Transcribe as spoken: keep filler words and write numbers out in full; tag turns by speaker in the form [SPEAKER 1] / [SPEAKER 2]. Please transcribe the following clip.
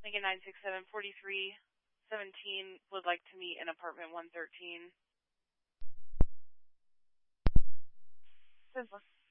[SPEAKER 1] Lincoln nine six seven, forty-three seventeen would like to meet in apartment one thirteen. Sizzler.